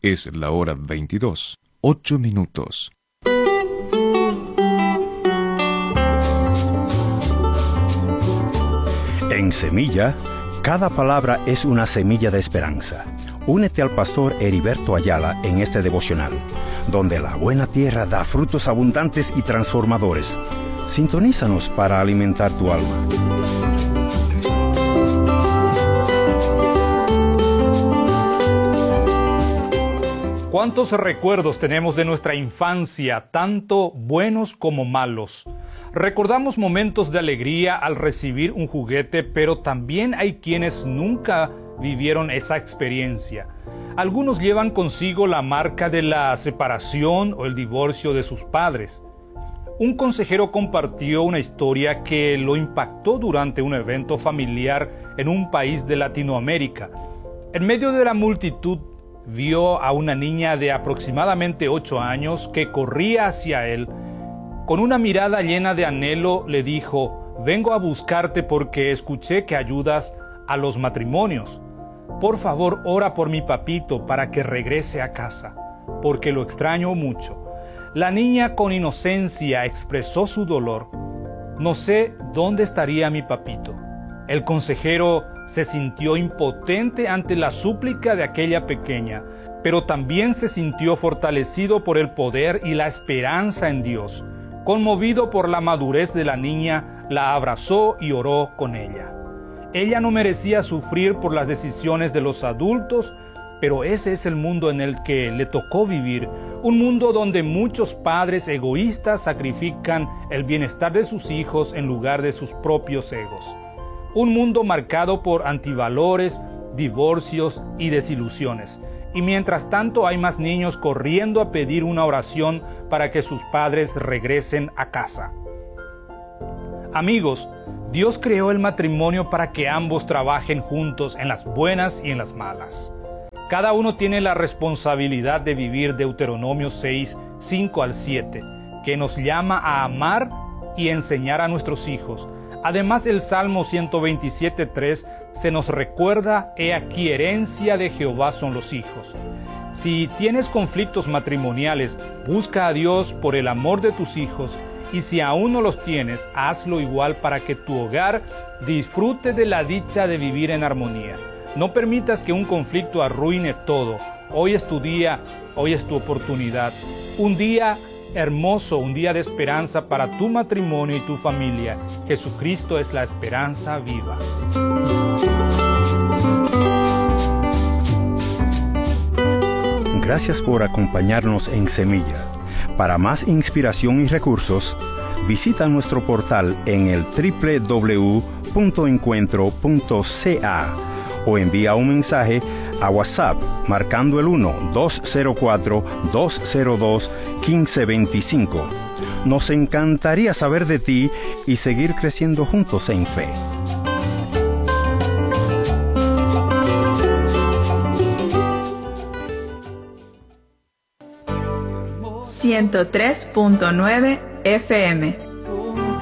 Es la hora 22, 8 minutos. En Semilla, cada palabra es una semilla de esperanza. Únete al pastor Heriberto Ayala en este devocional, donde la buena tierra da frutos abundantes y transformadores. Sintonízanos para alimentar tu alma. ¿Cuántos recuerdos tenemos de nuestra infancia, tanto buenos como malos? Recordamos momentos de alegría al recibir un juguete, pero también hay quienes nunca vivieron esa experiencia. Algunos llevan consigo la marca de la separación o el divorcio de sus padres. Un consejero compartió una historia que lo impactó durante un evento familiar en un país de Latinoamérica. En medio de la multitud, vio a una niña de aproximadamente 8 años que corría hacia él. Con una mirada llena de anhelo le dijo: «Vengo a buscarte porque escuché que ayudas a los matrimonios. Por favor, ora por mi papito para que regrese a casa, porque lo extraño mucho». La niña con inocencia expresó su dolor. «No sé dónde estaría mi papito». El consejero se sintió impotente ante la súplica de aquella pequeña, pero también se sintió fortalecido por el poder y la esperanza en Dios. Conmovido por la madurez de la niña, la abrazó y oró con ella. Ella no merecía sufrir por las decisiones de los adultos, pero ese es el mundo en el que le tocó vivir, un mundo donde muchos padres egoístas sacrifican el bienestar de sus hijos en lugar de sus propios egos. Un mundo marcado por antivalores, divorcios y desilusiones. Y mientras tanto hay más niños corriendo a pedir una oración para que sus padres regresen a casa. Amigos, Dios creó el matrimonio para que ambos trabajen juntos en las buenas y en las malas. Cada uno tiene la responsabilidad de vivir Deuteronomio 6, 5 al 7, que nos llama a amar y enseñar a nuestros hijos. Además, el Salmo 127.3 se nos recuerda: «He aquí, herencia de Jehová son los hijos». Si tienes conflictos matrimoniales, busca a Dios por el amor de tus hijos, y si aún no los tienes, hazlo igual para que tu hogar disfrute de la dicha de vivir en armonía. No permitas que un conflicto arruine todo. Hoy es tu día, hoy es tu oportunidad. Un día hermoso, un día de esperanza para tu matrimonio y tu familia. Jesucristo es la esperanza viva. Gracias por acompañarnos en Semilla. Para más inspiración y recursos, visita nuestro portal en el www.encuentro.ca o envía un mensaje a WhatsApp marcando el 1-204-202-1525. Nos encantaría saber de ti y seguir creciendo juntos en fe. 103.9 FM